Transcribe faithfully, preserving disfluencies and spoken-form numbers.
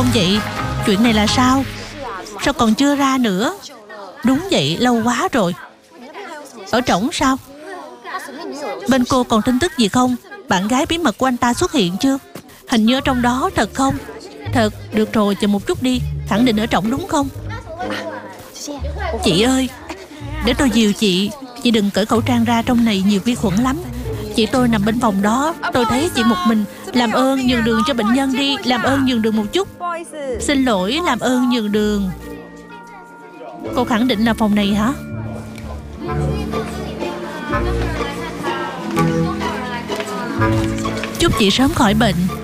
không vậy? Chuyện này là sao? Sao còn chưa ra nữa? Đúng vậy, lâu quá rồi. Ở trỏng sao? Bên cô còn tin tức gì không? Bạn gái bí mật của anh ta xuất hiện chưa? Hình như ở trong đó, thật không? Thật, được rồi, chờ một chút đi. Khẳng định ở trỏng đúng không? Chị ơi, để tôi dìu chị. Chị đừng cởi khẩu trang ra, trong này nhiều vi khuẩn lắm. Chị tôi nằm bên phòng đó, tôi thấy chị một mình. Làm ơn nhường đường cho bệnh nhân đi. Làm ơn nhường đường một chút. Xin lỗi, làm ơn nhường đường. Cô khẳng định là phòng này hả? Chúc chị sớm khỏi bệnh.